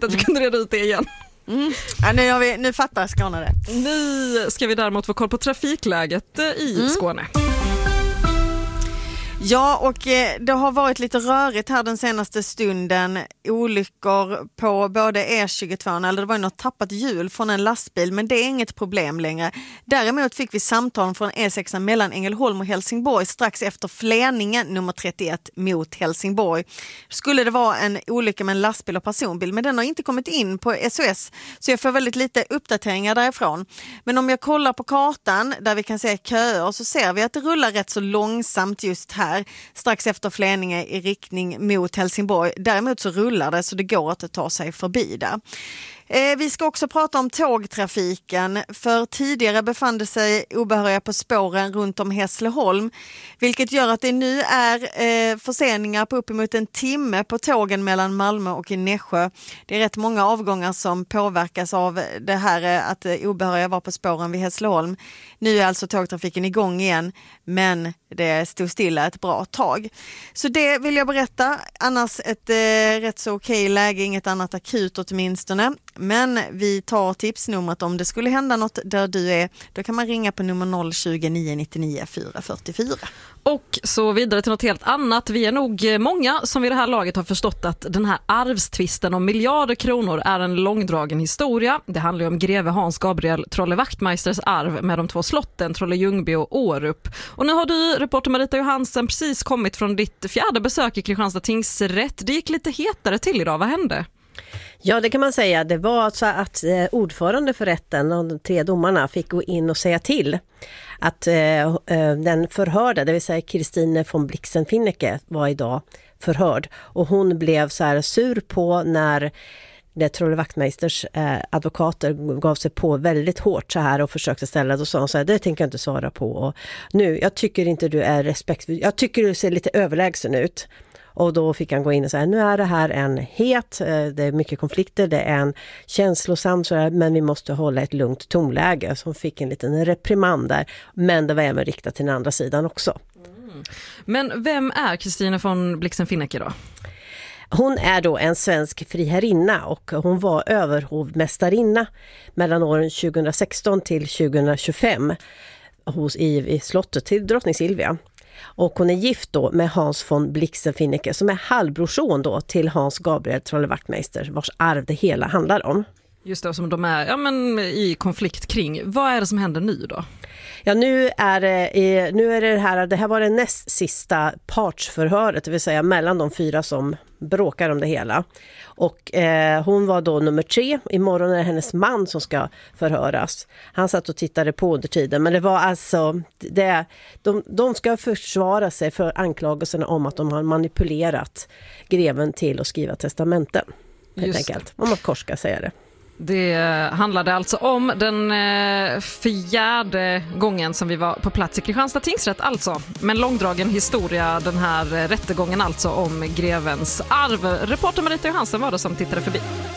att vi kunde reda ut det igen. Ja, nu fattar Skåne det. Nu ska vi däremot få koll på trafikläget i Skåne. Ja, och det har varit lite rörigt här den senaste stunden. Olyckor på både E22, eller det var något tappat hjul från en lastbil, men det är inget problem längre. Däremot fick vi samtal från E6 mellan Ängelholm och Helsingborg strax efter Fläningen nummer 31 mot Helsingborg. Skulle det vara en olycka med en lastbil och personbil, men den har inte kommit in på SOS, så jag får väldigt lite uppdateringar därifrån. Men om jag kollar på kartan där vi kan se köer, så ser vi att det rullar rätt så långsamt just här strax efter Fläningen i riktning mot Helsingborg. Däremot så rullar det så det går att ta sig förbi där. Vi ska också prata om tågtrafiken, för tidigare befann det sig obehöriga på spåren runt om Hässleholm, vilket gör att det nu är förseningar på uppemot en timme på tågen mellan Malmö och Nässjö. Det är rätt många avgångar som påverkas av det här att obehöriga var på spåren vid Hässleholm. Nu är alltså tågtrafiken igång igen, men det stod stilla ett bra tag. Så det vill jag berätta. Annars ett rätt så okej läge, inget annat akut åtminstone. Men vi tar tipsnumret om det skulle hända något där du är. Då kan man ringa på nummer 020 999 444. Och så vidare till något helt annat. Vi är nog många som vid det här laget har förstått att den här arvstvisten om miljarder kronor är en långdragen historia. Det handlar ju om greve Hans Gabriel Trolle Wachtmeisters arv med de 2 slotten Trolle Ljungby och Årup. Och nu har du, reporter Marita Johansen, precis kommit från ditt 4:e besök i Kristianstad tingsrätt. Det gick lite hetare till idag. Vad hände? Ja, det kan man säga. Det var alltså att ordförande för rätten och de 3 domarna fick gå in och säga till att den förhörda, det vill säga Kristine von Blixen-Finnecke, var idag förhörd. Och hon blev så här sur på när Trolle Wachtmeisters advokater gav sig på väldigt hårt så här och försökte ställa. Då sa hon så här: det tänker jag inte svara på. Och nu, jag tycker inte du är respektfull. Jag tycker du ser lite överlägsen ut. Och då fick han gå in och säga: nu är det här en het, det är mycket konflikter, det är en känslosam så här, men vi måste hålla ett lugnt tonläge. Så hon fick en liten reprimand där, men det var även riktat till den andra sidan också. Men vem är Kristine von Blixen-Finnecke då? Hon är då en svensk friherrinna och hon var överhovmästarinna mellan åren 2016 till 2025 i slottet till drottning Silvia. Och hon är gift då med Hans von Blixen-Finnecke som är halvbrorson då till Hans Gabriel Trolle Wachtmeister, vars arv det hela handlar om. Just det, som de är i konflikt kring. Vad är det som händer nu då? Ja, nu är det här var det näst sista partsförhöret, det vill säga mellan de 4 som bråkar om det hela. Och hon var då nummer 3. Imorgon är det hennes man som ska förhöras. Han satt och tittade på under tiden, men det var alltså de ska försvara sig för anklagelserna om att de har manipulerat greven till att skriva testamenten. Helt enkelt. Om man kors ska säga det. Det handlade alltså om den 4:e gången som vi var på plats i Kristianstad tingsrätt alltså. Men långdragen historia, den här rättegången alltså om grevens arv. Reporter Marita Johansen var det som tittade förbi.